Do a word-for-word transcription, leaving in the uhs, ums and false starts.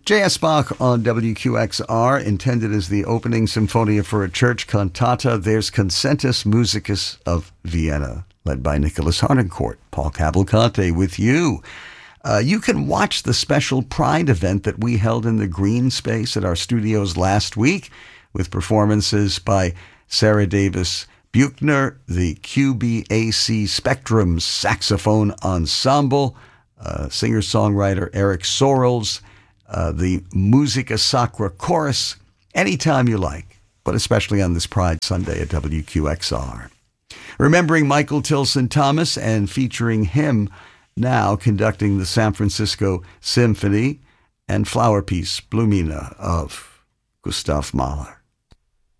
J S. Bach on W Q X R, intended as the opening Symphonia for a Church cantata. There's Concentus Musicus of Vienna, led by Nicholas Harnoncourt. Paul Cavalcante with you. Uh, you can watch the special Pride event that we held in the green space at our studios last week, with performances by Sarah Davis Buchner, the Q B A C Spectrum Saxophone Ensemble, uh, singer-songwriter Eric Sorrells, Uh, the Musica Sacra Chorus, anytime you like, but especially on this Pride Sunday at W Q X R. Remembering Michael Tilson Thomas and featuring him now conducting the San Francisco Symphony and Flower Piece Blumina of Gustav Mahler.